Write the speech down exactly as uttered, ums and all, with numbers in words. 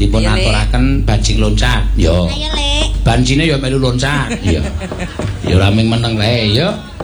dipun aturaken bajing loncat. Yo. Ayo, Lek. Bancine yo melu loncat. Iya. Ya ora ming meneng le, yo.